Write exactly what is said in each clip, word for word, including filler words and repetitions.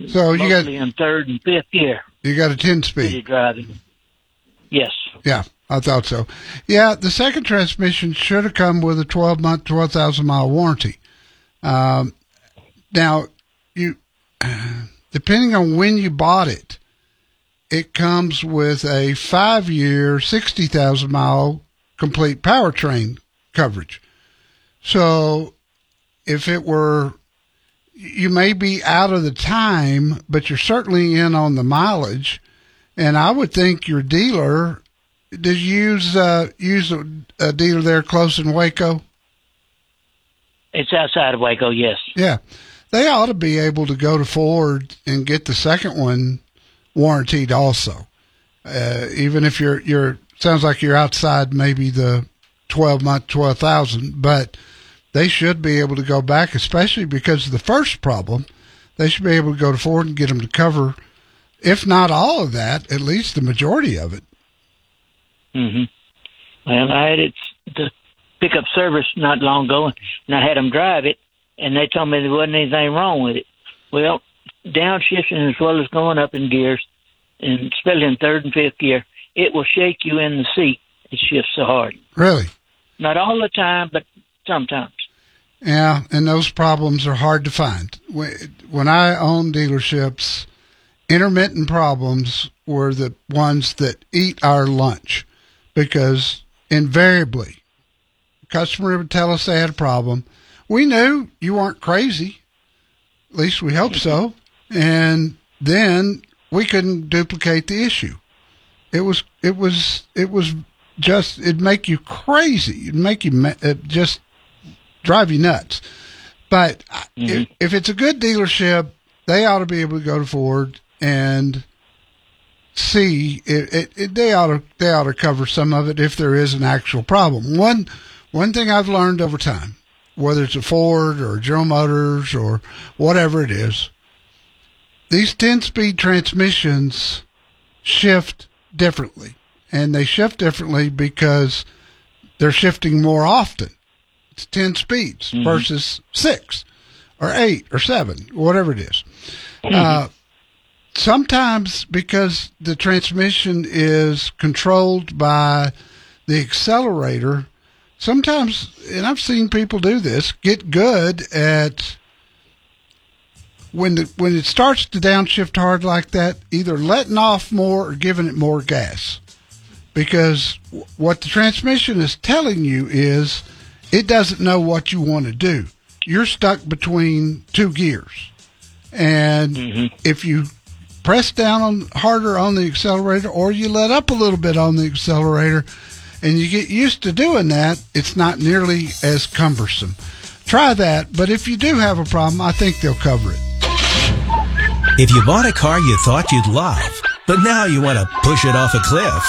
So you got in third and fifth gear. You got a ten-speed. City driving. Yes. Yeah, I thought so. Yeah, the second transmission should have come with a twelve-month, twelve thousand mile warranty. Um, now, you, depending on when you bought it, it comes with a five-year, sixty thousand mile complete powertrain coverage. So if it were, you may be out of the time, but you're certainly in on the mileage. And I would think your dealer, did you use, uh, use a, a dealer there close in Waco? It's outside of Waco, yes. Yeah. They ought to be able to go to Ford and get the second one warranted also. Uh, even if you're, you're, sounds like you're outside maybe the twelve month, twelve thousand, but they should be able to go back, especially because of the first problem. They should be able to go to Ford and get them to cover, if not all of that, at least the majority of it. Mm-hmm. Well, I had it the pickup service not long ago, and I had them drive it, and they told me there wasn't anything wrong with it. Well, downshifting as well as going up in gears, and especially in third and fifth gear, it will shake you in the seat. It shifts so hard. Really? Not all the time, but sometimes. Yeah, and those problems are hard to find. When I owned dealerships, intermittent problems were the ones that eat our lunch, because invariably, the customer would tell us they had a problem. We knew you weren't crazy. At least we hope so. And then we couldn't duplicate the issue. It was, it was, it was just, it'd make you crazy. It'd make you it just drive you nuts. But mm-hmm. if, if it's a good dealership, they ought to be able to go to Ford and see it, it, it. They ought to, they ought to cover some of it if there is an actual problem. One, one thing I've learned over time, whether it's a Ford or General Motors or whatever it is, these ten-speed transmissions shift differently, and they shift differently because they're shifting more often. It's ten speeds mm-hmm. versus six or eight or seven, whatever it is. Mm-hmm. Uh, sometimes because the transmission is controlled by the accelerator, sometimes, and I've seen people do this, get good at when the, when it starts to downshift hard like that, either letting off more or giving it more gas. Because w- what the transmission is telling you is it doesn't know what you want to do. You're stuck between two gears. And mm-hmm. if you press down on harder on the accelerator or you let up a little bit on the accelerator and you get used to doing that, it's not nearly as cumbersome. Try that, but if you do have a problem, I think they'll cover it. If you bought a car you thought you'd love, but now you want to push it off a cliff,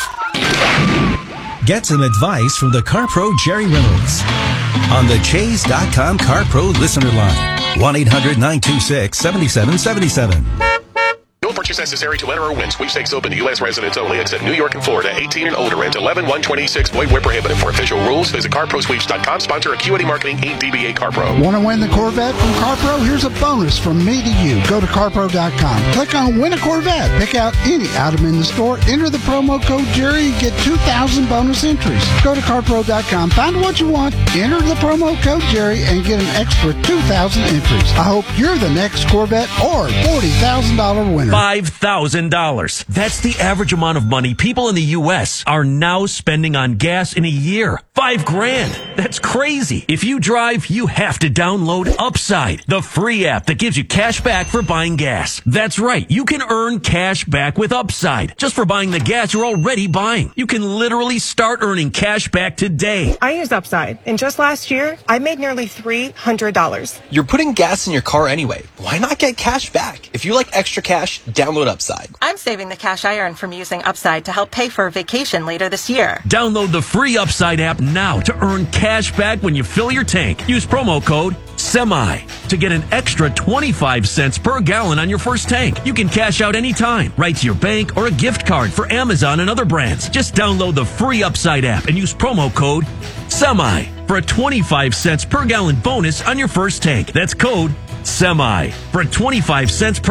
get some advice from the CarPro Jerry Reynolds on the Chase dot com CarPro listener line, one eight hundred nine two six seven seven seven seven. No purchase necessary to enter or win. Sweepstakes open to U S residents only. Except New York and Florida. eighteen and older. Rent eleven one twenty-six. Void where prohibited. For official rules, visit car pro sweeps dot com. Sponsor Acuity Marketing, Incorporated. D B A CarPro. Want to win the Corvette from CarPro? Here's a bonus from me to you. Go to car pro dot com. Click on Win a Corvette. Pick out any item in the store. Enter the promo code Jerry and get two thousand bonus entries. Go to car pro dot com. Find what you want. Enter the promo code Jerry and get an extra two thousand entries. I hope you're the next Corvette or forty thousand dollars winner. five thousand dollars. That's the average amount of money people in the U S are now spending on gas in a year. Five grand. That's crazy. If you drive, you have to download Upside, the free app that gives you cash back for buying gas. That's right. You can earn cash back with Upside just for buying the gas you're already buying. You can literally start earning cash back today. I use Upside, and just last year, I made nearly three hundred dollars. You're putting gas in your car anyway. Why not get cash back? If you like extra cash, download Upside. I'm saving the cash I earn from using Upside to help pay for a vacation later this year. Download the free Upside app now to earn cash back when you fill your tank. Use promo code SEMI to get an extra twenty-five cents per gallon on your first tank. You can cash out anytime, right to your bank or a gift card for Amazon and other brands. Just download the free Upside app and use promo code SEMI for a twenty-five cents per gallon bonus on your first tank. That's code SEMI for a twenty-five cents per